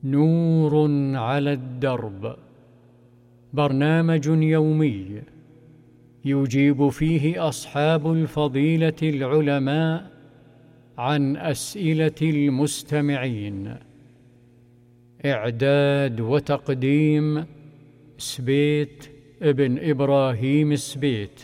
نور على الدرب، برنامج يومي يجيب فيه أصحاب الفضيلة العلماء عن أسئلة المستمعين. إعداد وتقديم سبيت ابن إبراهيم السبيت.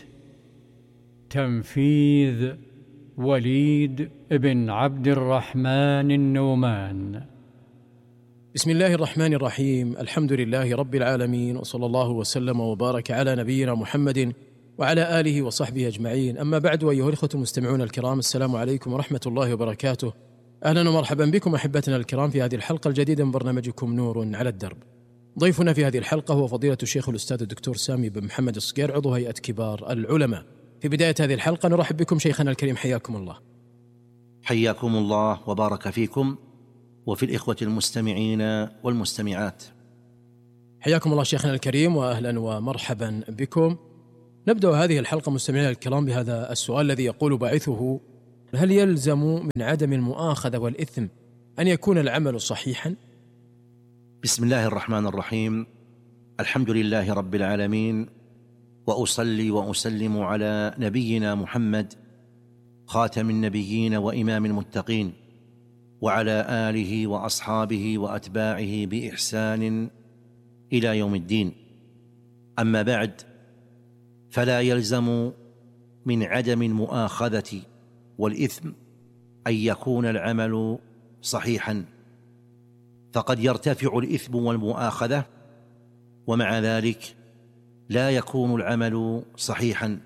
تنفيذ وليد بن عبد الرحمن النومان. بسم الله الرحمن الرحيم. الحمد لله رب العالمين، وصلى الله وسلم وبارك على نبينا محمد وعلى آله وصحبه أجمعين. أما بعد، أيها الإخوة المستمعون الكرام، السلام عليكم ورحمة الله وبركاته. أهلا ومرحبا بكم أحبتنا الكرام في هذه الحلقة الجديدة من برنامجكم نور على الدرب. ضيفنا في هذه الحلقة هو فضيلة الشيخ الأستاذ الدكتور سامي بن محمد الصقير، عضو هيئة كبار العلماء. في بداية هذه الحلقة نرحب بكم شيخنا الكريم، حياكم الله. حياكم الله وبارك فيكم وفي الإخوة المستمعين والمستمعات. حياكم الله شيخنا الكريم وأهلا ومرحبا بكم. نبدأ هذه الحلقة مستمعينا الكرام بهذا السؤال الذي يقول باعثه: هل يلزم من عدم المؤاخذة والإثم أن يكون العمل صحيحا؟ بسم الله الرحمن الرحيم. الحمد لله رب العالمين، وأصلي وأسلم على نبينا محمد خاتم النبيين وإمام المتقين، وعلى آله وأصحابه وأتباعه بإحسان إلى يوم الدين. أما بعد، فلا يلزم من عدم المؤاخذة والإثم أن يكون العمل صحيحا، فقد يرتفع الإثم والمؤاخذة ومع ذلك لا يكون العمل صحيحا،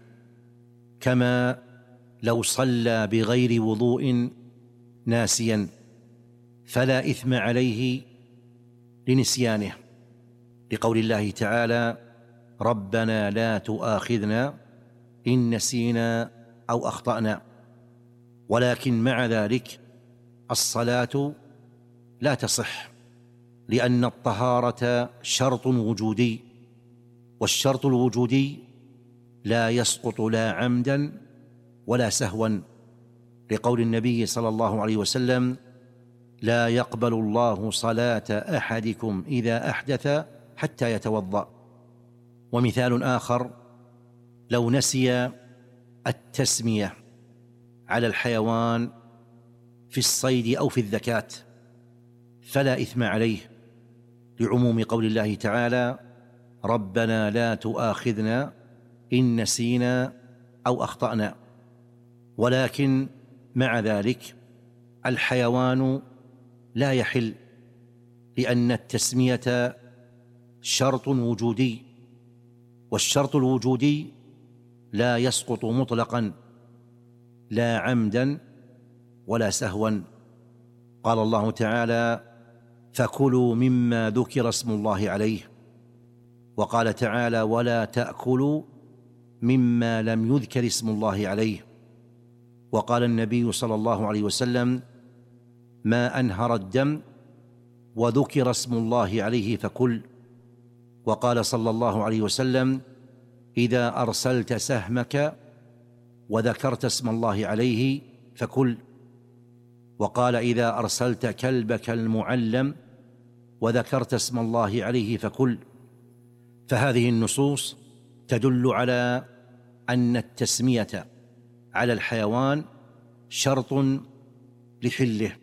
كما لو صلى بغير وضوء ناسيا فلا إثم عليه لنسيانه، لقول الله تعالى: ربنا لا تؤاخذنا إن نسينا أو أخطأنا. ولكن مع ذلك الصلاة لا تصح، لأن الطهارة شرط وجودي، والشرط الوجودي لا يسقط لا عمدا ولا سهوا، لقول النبي صلى الله عليه وسلم: لا يقبل الله صلاة أحدكم إذا أحدث حتى يتوضأ. ومثال آخر: لو نسي التسمية على الحيوان في الصيد أو في الذكاة فلا إثم عليه، لعموم قول الله تعالى: ربنا لا تؤاخذنا إن نسينا أو أخطأنا. ولكن مع ذلك الحيوان لا يحل، لأن التسمية شرط وجودي، والشرط الوجودي لا يسقط مطلقا لا عمدا ولا سهوا. قال الله تعالى: فكلوا مما ذكر اسم الله عليه. وقال تعالى: ولا تأكلوا مما لم يذكر اسم الله عليه. وقال النبي صلى الله عليه وسلم: ما أنهر الدم وذكر اسم الله عليه فكل. وقال صلى الله عليه وسلم: إذا أرسلت سهمك وذكرت اسم الله عليه فكل. وقال: إذا أرسلت كلبك المعلم وذكرت اسم الله عليه فكل. فهذه النصوص تدل على أن التسمية على الحيوان شرط لحله،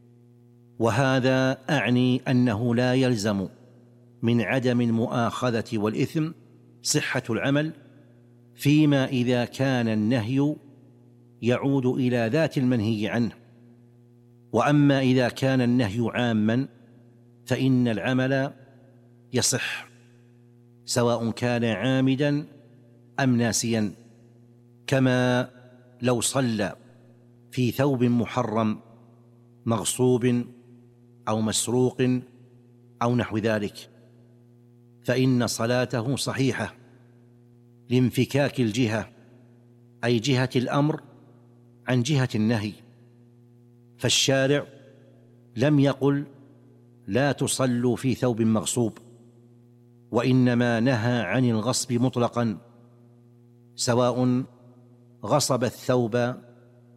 وهذا أعني أنه لا يلزم من عدم المؤاخذة والإثم صحة العمل، فيما إذا كان النهي يعود إلى ذات المنهي عنه. وأما إذا كان النهي عاما فإن العمل يصح، سواء كان عامدا أم ناسيا، كما لو صلى في ثوب محرم مغصوب أو مسروق أو نحو ذلك، فإن صلاته صحيحة لانفكاك الجهة، أي جهة الأمر عن جهة النهي. فالشارع لم يقل لا تصلوا في ثوب مغصوب، وإنما نهى عن الغصب مطلقا، سواء غصب الثوب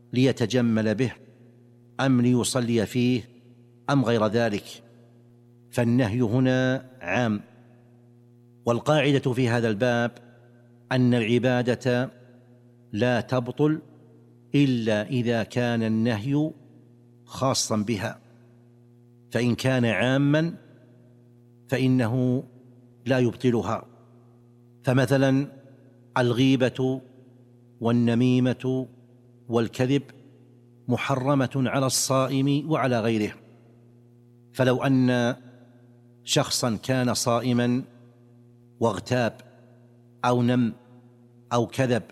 ليتجمل به أم ليصلي فيه أم غير ذلك، فالنهي هنا عام. والقاعدة في هذا الباب أن العبادة لا تبطل إلا إذا كان النهي خاصا بها، فإن كان عاما فإنه لا يبطلها. فمثلا الغيبة والنميمة والكذب محرمة على الصائم وعلى غيره. فلو أن شخصا كان صائما واغتاب أو نم أو كذب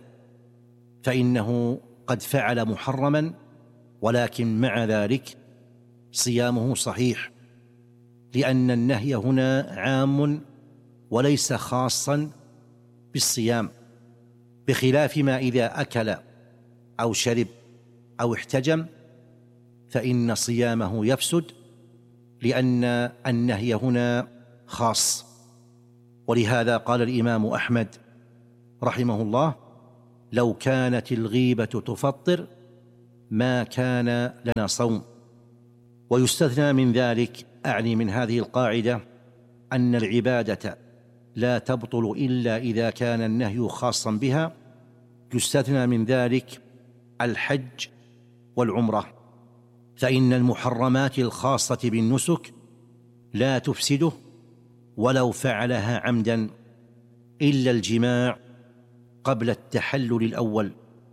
فإنه قد فعل محرما، ولكن مع ذلك صيامه صحيح، لأن النهي هنا عام وليس خاصا بالصيام، بخلاف ما إذا أكل أو شرب أو احتجم فإن صيامه يفسد، لأن النهي هنا خاص. ولهذا قال الإمام أحمد رحمه الله: لو كانت الغيبة تفطر ما كان لنا صوم. ويستثنى من ذلك، أعني من هذه القاعدة، أن العبادة لا تبطل إلا إذا كان النهي خاصا بها. يستثنى من ذلك الحج والعمرة، فإن المحرمات الخاصة بالنسك لا تفسده ولو فعلها عمدا، إلا الجماع قبل التحلل الأول،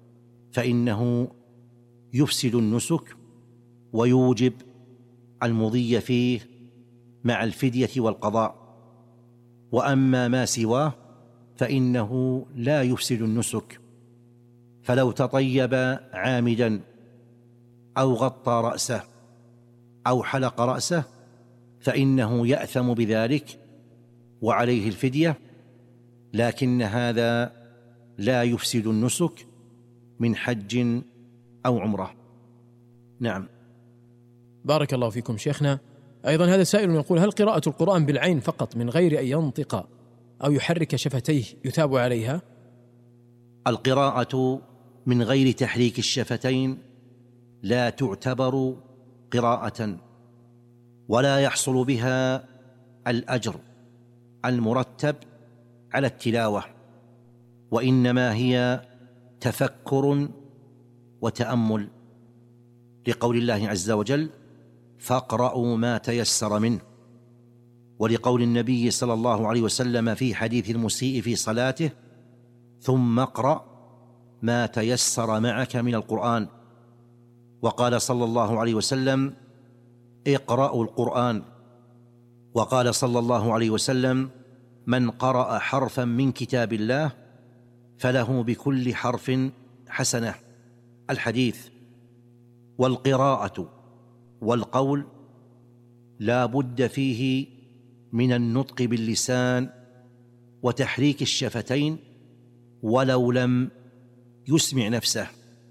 فإنه يفسد النسك ويوجب المضي فيه مع الفدية والقضاء. وأما ما سواه فإنه لا يفسد النسك، فلو تطيب عامدا أو غطى رأسه أو حلق رأسه فإنه يأثم بذلك وعليه الفدية، لكن هذا لا يفسد النسك من حج أو عمرة. نعم. بارك الله فيكم شيخنا. أيضا هذا سائل يقول: هل قراءة القرآن بالعين فقط من غير أن ينطق أو يحرك شفتيه يثاب عليها؟ القراءة من غير تحريك الشفتين لا تعتبر قراءة، ولا يحصل بها الأجر المرتب على التلاوة، وإنما هي تفكر وتأمل، لقول الله عز وجل: فاقرأوا ما تيسر منه، ولقول النبي صلى الله عليه وسلم في حديث المسيء في صلاته: ثم اقرأ ما تيسر معك من القرآن. وقال صلى الله عليه وسلم: اقرأوا القرآن. وقال صلى الله عليه وسلم: من قرأ حرفا من كتاب الله فله بكل حرف حسنة. الحديث. والقراءة والقول لا بد فيه من النطق باللسان وتحريك الشفتين ولو لم يسمع نفسه،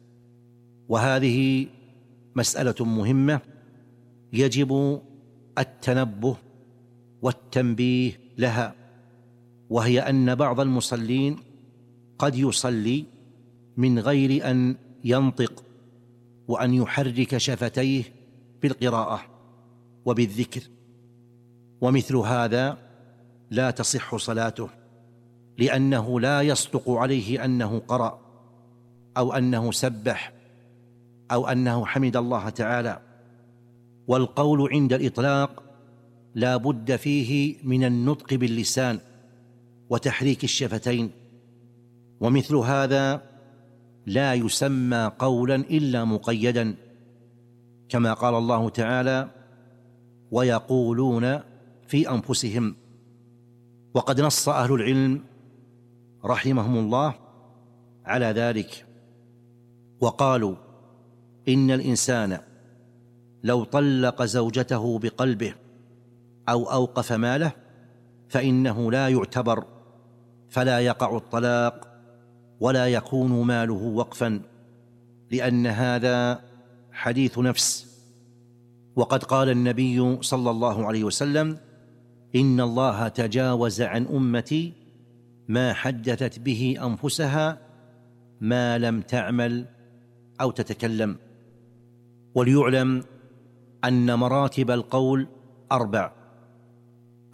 وهذه مسألة مهمة يجب التنبه والتنبيه لها، وهي أن بعض المصلين قد يصلي من غير أن ينطق وأن يحرك شفتيه بالقراءة وبالذكر، ومثل هذا لا تصح صلاته، لأنه لا يصدق عليه أنه قرأ أو أنه سبح أو أنه حمد الله تعالى. والقول عند الإطلاق لا بد فيه من النطق باللسان وتحريك الشفتين، ومثل هذا لا يسمى قولا إلا مقيدا، كما قال الله تعالى: ويقولون في أنفسهم. وقد نص أهل العلم رحمهم الله على ذلك، وقالوا: إن الإنسان لو طلق زوجته بقلبه أو أوقف ماله فإنه لا يعتبر، فلا يقع الطلاق ولا يكون ماله وقفا، لأن هذا حديث نفس. وقد قال النبي صلى الله عليه وسلم: إن الله تجاوز عن أمتي ما حدثت به أنفسها ما لم تعمل أو تتكلم. وليعلم أن مراتب القول 4: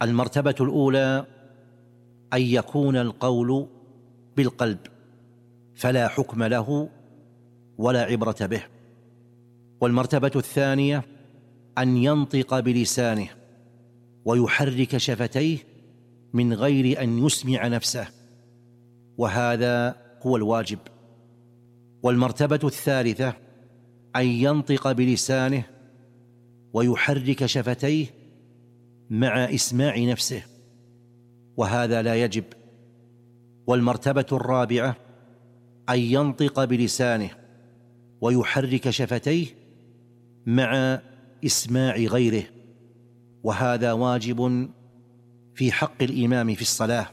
المرتبة الأولى أن يكون القول بالقلب فلا حكم له ولا عبرة به. والمرتبة الثانية أن ينطق بلسانه ويحرك شفتيه من غير أن يسمع نفسه، وهذا هو الواجب. والمرتبة الثالثة أن ينطق بلسانه ويحرك شفتيه مع إسماع نفسه، وهذا لا يجب. والمرتبة الرابعة أن ينطق بلسانه ويحرك شفتيه مع إسماع غيره، وهذا واجب في حق الإمام في الصلاة،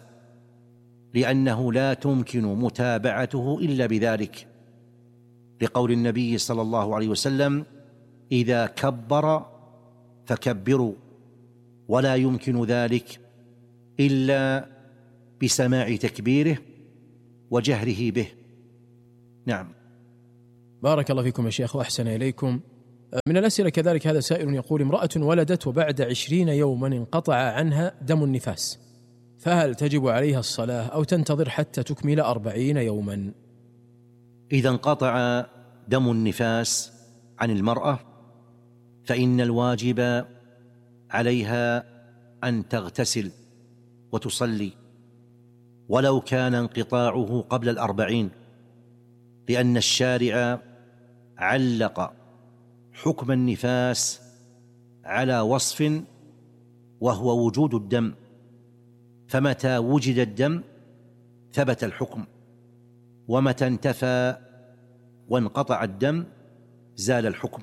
لأنه لا تمكن متابعته إلا بذلك، لقول النبي صلى الله عليه وسلم: إذا كبر فكبروا، ولا يمكن ذلك إلا بسماع تكبيره وجهره به. نعم. بارك الله فيكم يا شيخ وأحسن إليكم. من الأسئلة كذلك هذا سائل يقول: امرأة ولدت وبعد 20 يوما انقطع عنها دم النفاس، فهل تجب عليها الصلاة أو تنتظر حتى تكمل 40 يوما؟ إذا انقطع دم النفاس عن المرأة فإن الواجب عليها أن تغتسل وتصلي، ولو كان انقطاعه قبل 40، لأن الشارع علق حكم النفاس على وصف وهو وجود الدم، فمتى وجد الدم ثبت الحكم، ومتى انتفى وانقطع الدم زال الحكم،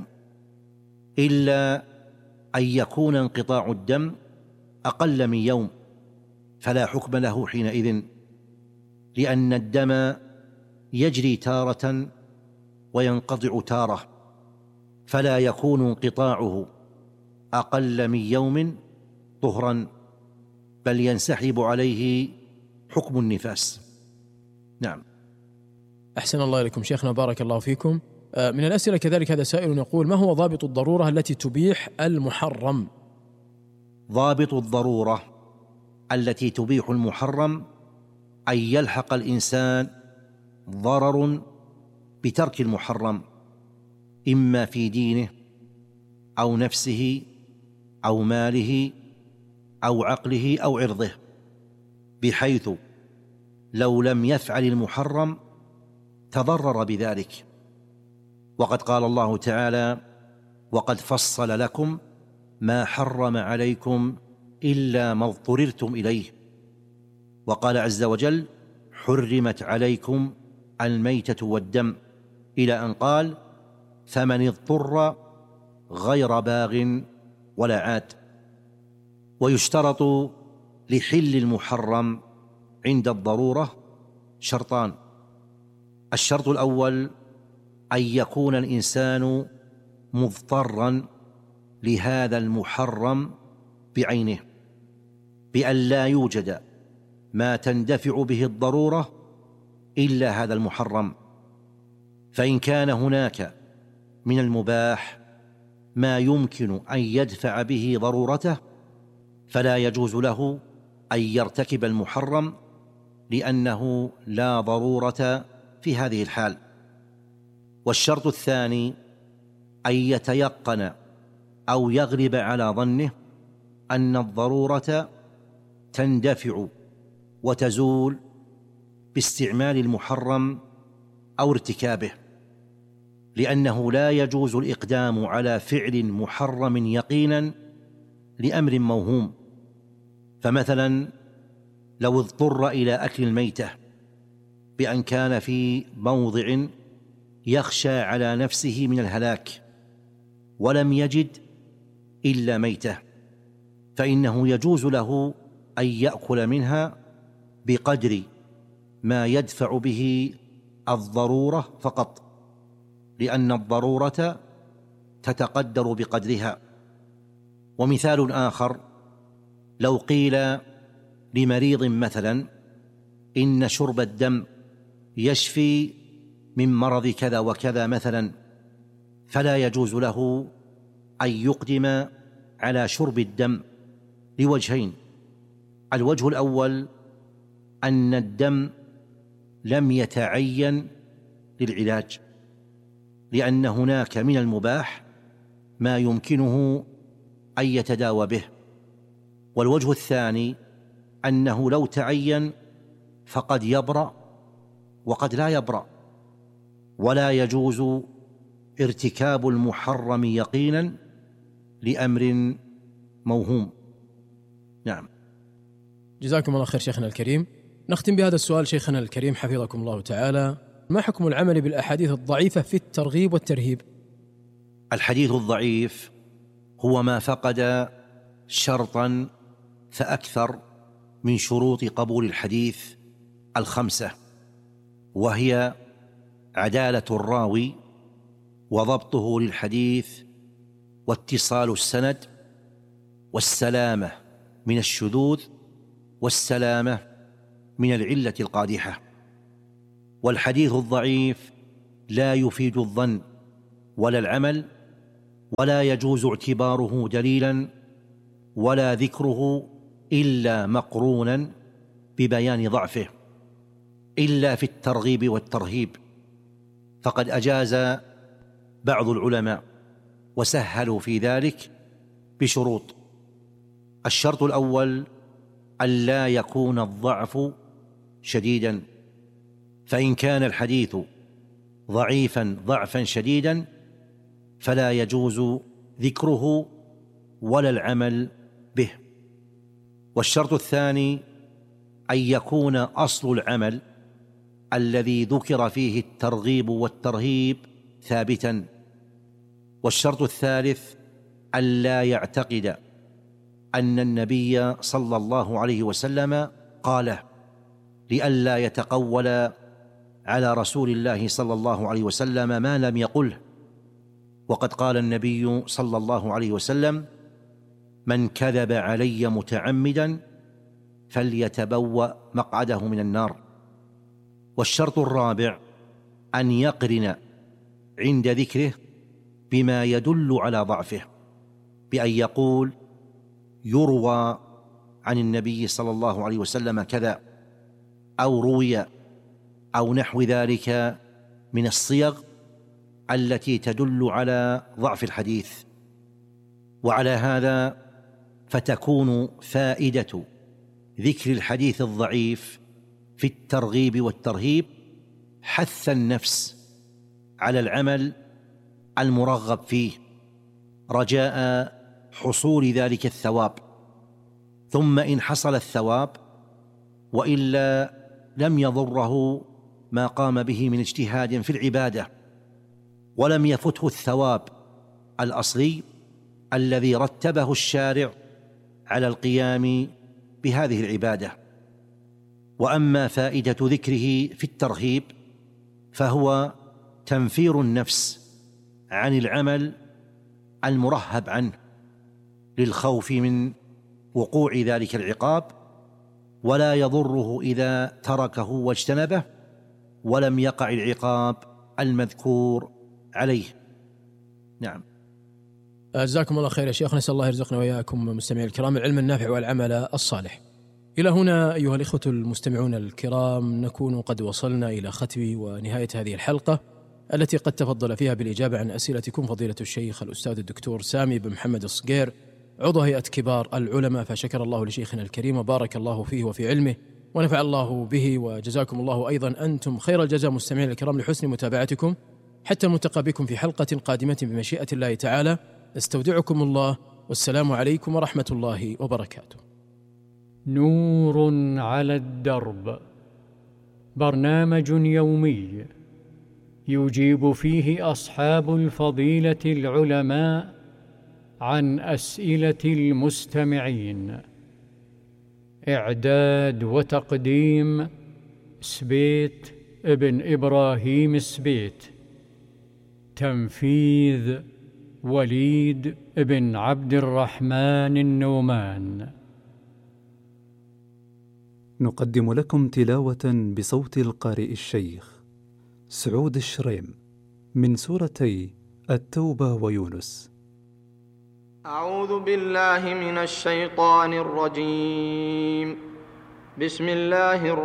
إلا أن يكون انقطاع الدم أقل من يوم فلا حكم له حينئذ، لأن الدم يجري تارة وينقطع تارة، فلا يكون انقطاعه أقل من يوم طهرا، بل ينسحب عليه حكم النفاس. نعم. أحسن الله إليكم شيخنا، بارك الله فيكم. من الأسئلة كذلك هذا سائل يقول: ما هو ضابط الضرورة التي تبيح المحرم؟ ضابط الضرورة التي تبيح المحرم أن يلحق الإنسان ضرر بترك المحرم، إما في دينه أو نفسه أو ماله أو عقله أو عرضه، بحيث لو لم يفعل المحرم تضرر بذلك. وقد قال الله تعالى: وقد فصل لكم ما حرم عليكم إلا ما اضطررتم إليه. وقال عز وجل: حرمت عليكم الميتة والدم، إلى أن قال: فمن اضطر غير باغ ولا عاد. ويشترط لحل المحرم عند الضرورة شرطان: الشرط الأول أن يكون الإنسان مضطرا لهذا المحرم بعينه، بأن لا يوجد ما تندفع به الضرورة إلا هذا المحرم. فإن كان هناك من المباح ما يمكن أن يدفع به ضرورته فلا يجوز له أن يرتكب المحرم، لأنه لا ضرورة في هذه الحال. والشرط الثاني أن يتيقن أو يغلب على ظنه أن الضرورة تندفع وتزول باستعمال المحرم أو ارتكابه، لأنه لا يجوز الإقدام على فعل محرم يقينا لأمر موهوم. فمثلا لو اضطر إلى أكل الميتة بأن كان في موضع يخشى على نفسه من الهلاك ولم يجد إلا ميتة، فإنه يجوز له أن يأكل منها بقدر ما يدفع به الضرورة فقط، لأن الضرورة تتقدر بقدرها. ومثال آخر: لو قيل لمريض مثلا إن شرب الدم يشفي من مرض كذا وكذا مثلا، فلا يجوز له أن يقدم على شرب الدم لوجهين: الوجه الأول أن الدم لم يتعين للعلاج، لأن هناك من المباح ما يمكنه أن يتداوى به. والوجه الثاني أنه لو تعين فقد يبرأ وقد لا يبرأ، ولا يجوز ارتكاب المحرم يقينا لأمر موهوم. نعم. جزاكم الله خير شيخنا الكريم. نختم بهذا السؤال شيخنا الكريم حفظكم الله تعالى: ما حكم العمل بالأحاديث الضعيفة في الترغيب والترهيب؟ الحديث الضعيف هو ما فقد شرطا فأكثر من شروط قبول الحديث الخمسة، وهي عدالة الراوي وضبطه للحديث واتصال السند والسلامة من الشذوذ والسلامة من العلة القادحة. والحديث الضعيف لا يفيد الظن ولا العمل، ولا يجوز اعتباره دليلا ولا ذكره إلا مقرونا ببيان ضعفه، إلا في الترغيب والترهيب، فقد أجاز بعض العلماء وسهلوا في ذلك بشروط. الشرط الأول ألا يكون الضعف شديدا، فإن كان الحديث ضعيفا ضعفا شديدا فلا يجوز ذكره ولا العمل به. والشرط الثاني أن يكون أصل العمل الذي ذكر فيه الترغيب والترهيب ثابتا. والشرط الثالث ألا يعتقد أن النبي صلى الله عليه وسلم قاله، لئلا يتقول على رسول الله صلى الله عليه وسلم ما لم يقله. وقد قال النبي صلى الله عليه وسلم: من كذب علي متعمدا فليتبوأ مقعده من النار. والشرط الرابع أن يقرن عند ذكره بما يدل على ضعفه، بأن يقول: يروى عن النبي صلى الله عليه وسلم كذا، أو روي، أو نحو ذلك من الصيغ التي تدل على ضعف الحديث. وعلى هذا فتكون فائدة ذكر الحديث الضعيف في الترغيب والترهيب حث النفس على العمل المرغب فيه رجاء حصول ذلك الثواب، ثم إن حصل الثواب وإلا لم يضره ما قام به من اجتهاد في العبادة، ولم يفته الثواب الأصلي الذي رتبه الشارع على القيام بهذه العبادة. وأما فائدة ذكره في الترهيب فهو تنفير النفس عن العمل المرهب عنه للخوف من وقوع ذلك العقاب، ولا يضره إذا تركه واجتنبه ولم يقع العقاب المذكور عليه. نعم. جزاكم الله خير يا شيخ، نسأل الله يرزقنا وإياكم مستمعي الكرام العلم النافع والعمل الصالح. إلى هنا أيها الإخوة المستمعون الكرام نكون قد وصلنا إلى ختم ونهاية هذه الحلقة التي قد تفضل فيها بالإجابة عن أسئلتكم فضيلة الشيخ الأستاذ الدكتور سامي بن محمد الصقير عضو هيئة كبار العلماء، فشكر الله لشيخنا الكريم وبارك الله فيه وفي علمه ونفع الله به، وجزاكم الله أيضا أنتم خير الجزاء مستمعين الكرام لحسن متابعتكم. حتى نلتقي بكم في حلقة قادمة بمشيئة الله تعالى، استودعكم الله، والسلام عليكم ورحمة الله وبركاته. نور على الدرب، برنامج يومي يجيب فيه أصحاب الفضيلة العلماء عن أسئلة المستمعين. إعداد وتقديم سبيت ابن إبراهيم سبيت. تنفيذ وليد بن عبد الرحمن النومان. نقدم لكم تلاوة بصوت القارئ الشيخ سعود الشريم من سورتي التوبة ويونس. أعوذ بالله من الشيطان الرجيم. بسم الله